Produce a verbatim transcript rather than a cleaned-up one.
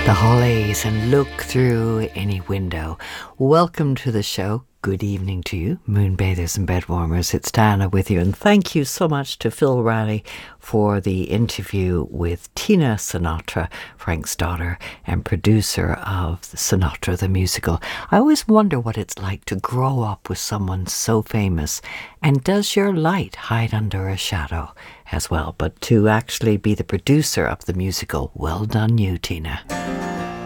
The Hollies and Look Through Any Window. Welcome to the show. Good evening to you, moonbathers and bedwarmers. It's Diana with you, and thank you so much to Phil Riley for the interview with Tina Sinatra, Frank's daughter and producer of Sinatra the Musical. I always wonder what it's like to grow up with someone so famous, and does your light hide under a shadow as well? But to actually be the producer of the musical, well done you, Tina.